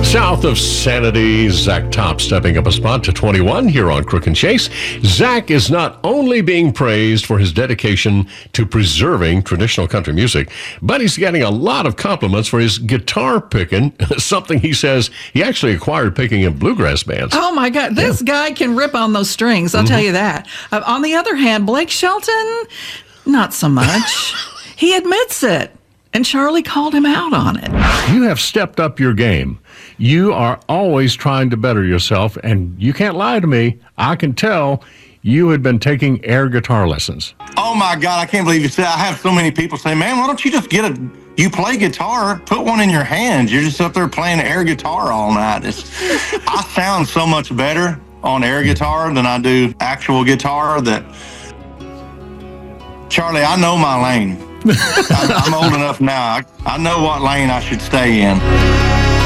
South of Sanity, Zach Top stepping up a spot to 21 here on Crook and Chase. Zach is not only being praised for his dedication to preserving traditional country music, but he's getting a lot of compliments for his guitar picking, something he says he actually acquired picking in bluegrass bands. Oh, my God. This guy can rip on those strings, I'll tell you that. On the other hand, Blake Shelton, not so much. He admits it, and Charlie called him out on it. You have stepped up your game. You are always trying to better yourself, and you can't lie to me. I can tell you had been taking air guitar lessons. Oh, my God, I can't believe you said. I have so many people say, man, why don't you just you play guitar, put one in your hands. You're just up there playing air guitar all night. I sound so much better on air guitar than I do actual guitar that, Charlie, I know my lane. I'm old enough now. I know what lane I should stay in.